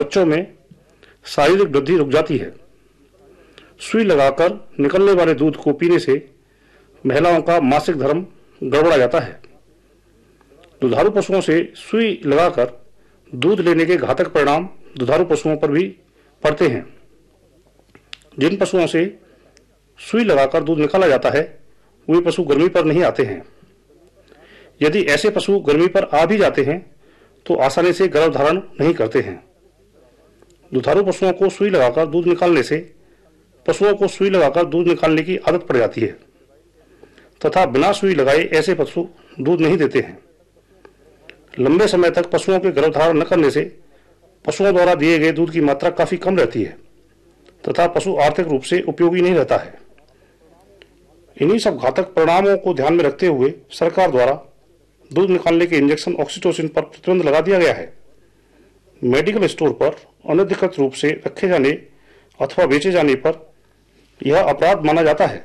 बच्चों में शारीरिक वृद्धि रुक जाती है। सुई लगाकर निकलने वाले दूध को पीने से महिलाओं का मासिक धर्म गड़बड़ा जाता है। दुधारू पशुओं से सुई लगाकर दूध लेने के घातक परिणाम दुधारू पशुओं पर भी पड़ते हैं। जिन पशुओं से सुई लगाकर दूध निकाला जाता है वे पशु गर्मी पर नहीं आते हैं। यदि ऐसे पशु गर्मी पर आ भी जाते हैं तो आसानी से गर्भ धारण नहीं करते हैं। दुधारू पशुओं को सुई लगाकर दूध निकालने से पशुओं को सुई लगाकर दूध निकालने की आदत पड़ जाती है तथा बिना सुई लगाए ऐसे पशु दूध नहीं देते हैं। लंबे समय तक पशुओं के गर्भ धारण न करने से पशुओं द्वारा दिए गए दूध की मात्रा काफी कम रहती है तथा पशु आर्थिक रूप से उपयोगी नहीं रहता है। इन्हीं सब घातक परिणामों को ध्यान में रखते हुए सरकार द्वारा दूध निकालने के इंजेक्शन ऑक्सीटोसिन पर प्रतिबंध लगा दिया गया है। मेडिकल स्टोर पर अनधिकृत रूप से रखे जाने अथवा बेचे जाने पर यह अपराध माना जाता है।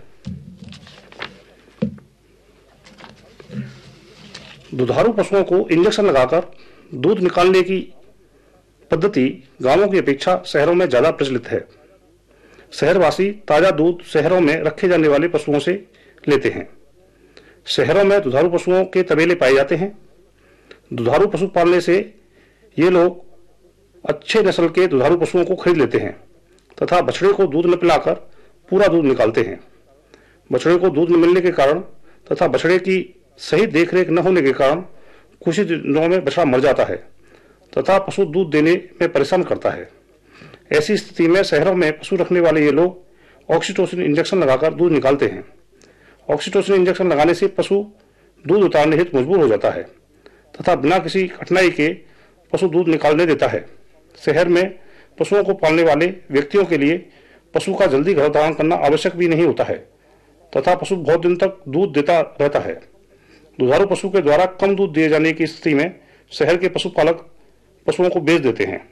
दुधारू पशुओं को इंजेक्शन लगाकर दूध निकालने की पद्धति गांवों की अपेक्षा शहरों में ज्यादा प्रचलित है। शहरवासी ताजा दूध शहरों में रखे जाने वाले पशुओं से लेते हैं। शहरों में दुधारू पशुओं के तबेले पाए जाते हैं। दुधारू पशु पालने से ये लोग अच्छे नस्ल के दुधारू पशुओं को खरीद लेते हैं तथा बछड़े को दूध न पिलाकर पूरा दूध निकालते हैं। बछड़े को दूध न मिलने के कारण तथा बछड़े की सही देखरेख न होने के कारण कुछ ही दिनों में बछड़ा मर जाता है तथा पशु दूध देने में परेशान करता है। ऐसी स्थिति में शहरों में पशु रखने वाले ये लोग ऑक्सीटोसिन इंजेक्शन लगाकर दूध निकालते हैं। ऑक्सीटोसिन इंजेक्शन लगाने से पशु दूध उतारने हेतु मजबूर हो जाता है तथा बिना किसी कठिनाई के पशु दूध निकालने देता है। शहर में पशुओं को पालने वाले व्यक्तियों के लिए पशु का जल्दी गर्भ धारण करना आवश्यक भी नहीं होता है तथा पशु बहुत दिन तक दूध देता रहता है। दुधारू पशु के द्वारा कम दूध दिए जाने की स्थिति में शहर के पशुपालक पशुओं को बेच देते हैं।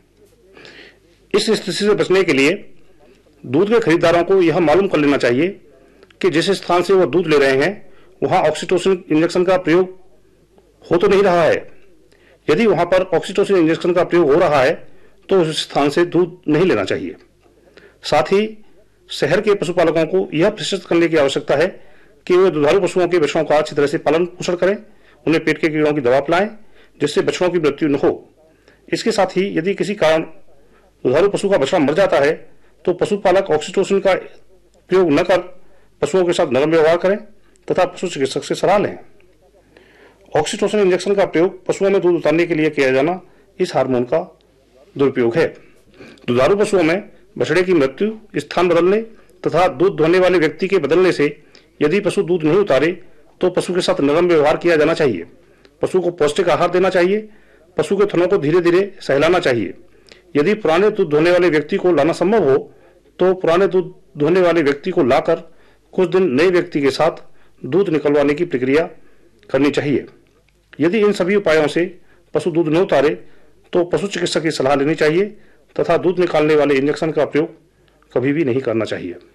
इस स्थिति से बचने के लिए दूध के खरीदारों को यह मालूम कर लेना चाहिए कि जिस स्थान से वो दूध ले रहे हैं वहां ऑक्सीटोसिन इंजेक्शन का प्रयोग हो तो नहीं रहा है। यदि वहां पर ऑक्सीटोसिन इंजेक्शन का प्रयोग हो रहा है तो उस स्थान से दूध नहीं लेना चाहिए। साथ ही शहर के पशुपालकों को यह प्रशिक्षित करने की आवश्यकता है कि वे दुधारू पशुओं के बछड़ों का अच्छी तरह से पालन पोषण करें, उन्हें पेट के कीड़ों की दवा पिलाएं जिससे बछड़ों की मृत्यु न हो। इसके साथ ही यदि किसी कारण दुधारू पशु का बछड़ा मर जाता है तो पशुपालक ऑक्सीटोसिन का प्रयोग न कर पशुओं के साथ नरम व्यवहार करें तथा पशु चिकित्सक से सलाह लें। ऑक्सीटोसिन इंजेक्शन का प्रयोग पशुओं में दूध उतारने के लिए किया जाना इस हार्मोन का दुरुपयोग है। दुधारू पशुओं में बछड़े की मृत्यु, स्थान बदलने तथा दूध धोने वाले व्यक्ति के बदलने से यदि पशु दूध नहीं उतारे तो पशु के साथ नरम व्यवहार किया जाना चाहिए। पशु को पौष्टिक आहार देना चाहिए। पशु के थनों को धीरे धीरे सहलाना चाहिए। यदि पुराने दूध धोने वाले व्यक्ति को लाना संभव हो तो पुराने दूध धोने वाले व्यक्ति को लाकर कुछ दिन नए व्यक्ति के साथ दूध निकलवाने की प्रक्रिया करनी चाहिए। यदि इन सभी उपायों से पशु दूध न उतारे तो पशु चिकित्सक की सलाह लेनी चाहिए तथा दूध निकालने वाले इंजेक्शन का प्रयोग कभी भी नहीं करना चाहिए।